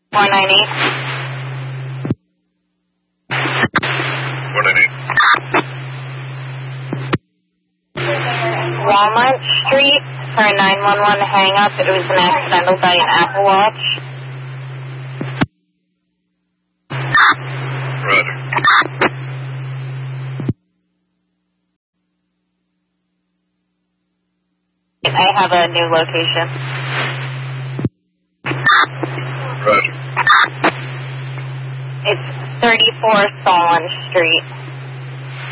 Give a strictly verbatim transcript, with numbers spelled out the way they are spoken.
four nine eight. four nine eight. Walnut Street for a nine one one hang-up. It was an accidental by an Apple Watch. Roger. I have a new location. Roger. It's thirty-four Solon Street.